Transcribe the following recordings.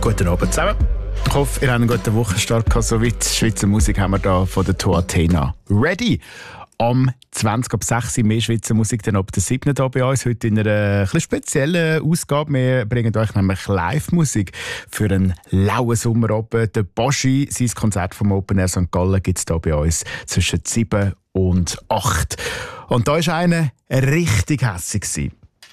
Guten Abend zusammen. Ich hoffe, ihr habt einen guten Wochenstart gehabt. So weit Schweizer Musik haben wir da von der To Athena. Ready! Am 20 ab 6 mehr Schweizer Musik, dann ab der 7 hier bei uns. Heute in einer etwas speziellen Ausgabe. Wir bringen euch nämlich Live-Musik für einen lauen Sommerabend. Der Baschi, sein Konzert vom Open Air St. Gallen gibt es hier bei uns zwischen 7 und 8. Und da war einer richtig hässig.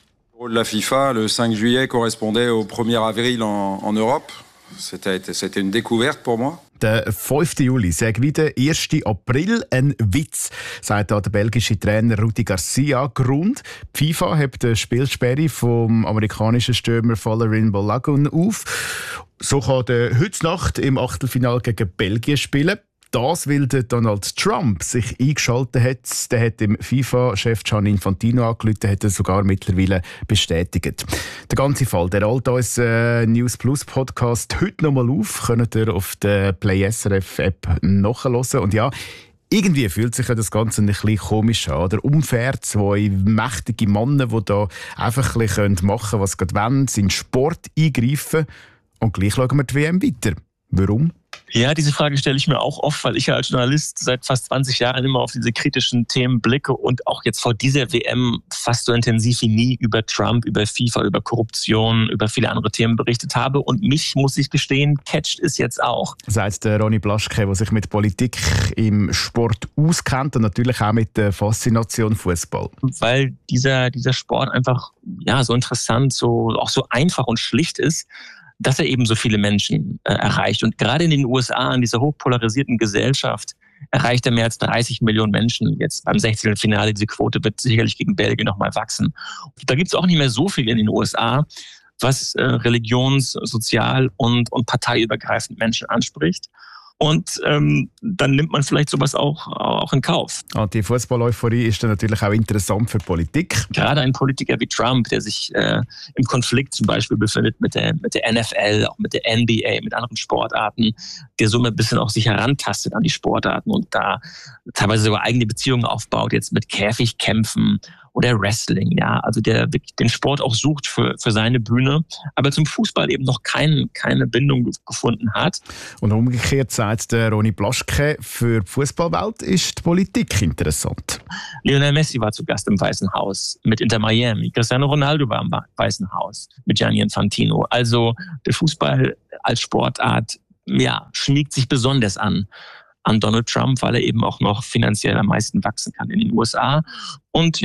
La FIFA, le 5 juillet correspondait au 1er avril en Europe. C'était une découverte pour moi. Der 5. Juli sei wie der 1. April ein Witz, sagt der belgische Trainer Rudi Garcia. Grund: die FIFA hebt die Spielsperre vom amerikanischen Stürmer Folarin Balogun auf. So kann er heute Nacht im Achtelfinale gegen Belgien spielen. Das, weil der Donald Trump sich eingeschaltet hat. Der hat dem FIFA-Chef Gianni Infantino angerufen, hat er sogar mittlerweile bestätigt. Der ganze Fall, der rollt uns News Plus Podcast heute nochmal auf. Könnt ihr auf der Play SRF App nachhören. Und ja, irgendwie fühlt sich ja das Ganze ein bisschen komisch an. Oder unfair, zwei mächtige Männer, die da einfach ein bisschen machen können, was sie gerade wollen, in den Sport eingreifen. Und gleich schauen wir die WM weiter. Warum? Ja, diese Frage stelle ich mir auch oft, weil ich ja als Journalist seit fast 20 Jahren immer auf diese kritischen Themen blicke und auch jetzt vor dieser WM fast so intensiv wie nie über Trump, über FIFA, über Korruption, über viele andere Themen berichtet habe. Und mich, muss ich gestehen, catcht es jetzt auch. Sagt Ronny Blaschke, der sich mit Politik im Sport auskennt und natürlich auch mit der Faszination Fußball. Weil dieser Sport einfach so interessant, auch so einfach und schlicht ist, dass er eben so viele Menschen erreicht. Und gerade in den USA, in dieser hochpolarisierten Gesellschaft, erreicht er mehr als 30 Millionen Menschen. Jetzt beim 16. Finale, diese Quote wird sicherlich gegen Belgien nochmal wachsen. Und da gibt es auch nicht mehr so viel in den USA, was religions-, sozial- und parteiübergreifend Menschen anspricht. Und dann nimmt man vielleicht sowas auch in Kauf. Und die Fußball-Euphorie ist dann natürlich auch interessant für Politik. Gerade ein Politiker wie Trump, der sich im Konflikt zum Beispiel befindet mit der NFL, auch mit der NBA, mit anderen Sportarten, der so ein bisschen auch sich herantastet an die Sportarten und da teilweise sogar eigene Beziehungen aufbaut, jetzt mit Käfigkämpfen oder Wrestling, ja, also der wirklich den Sport auch sucht für seine Bühne, aber zum Fußball eben noch keine Bindung gefunden hat. Und umgekehrt sagt der Ronny Blaschke, für die Fußballwelt ist die Politik interessant. Lionel Messi war zu Gast im Weißen Haus mit Inter Miami. Cristiano Ronaldo war im Weißen Haus mit Gianni Infantino. Also der Fußball als Sportart, schmiegt sich besonders an Donald Trump, weil er eben auch noch finanziell am meisten wachsen kann in den USA. Und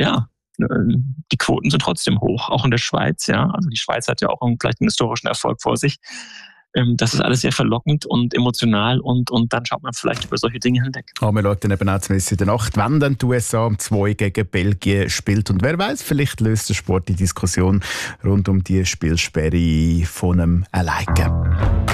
die Quoten sind trotzdem hoch, auch in der Schweiz. Ja, also die Schweiz hat ja auch vielleicht einen historischen Erfolg vor sich. Das ist alles sehr verlockend und emotional und dann schaut man vielleicht über solche Dinge hinweg. Aber wir schauen dann eben auch in der Nacht, wenn dann die USA um 2 gegen Belgien spielt. Und wer weiß, vielleicht löst der Sport die Diskussion rund um die Spielsperre von einem alleine.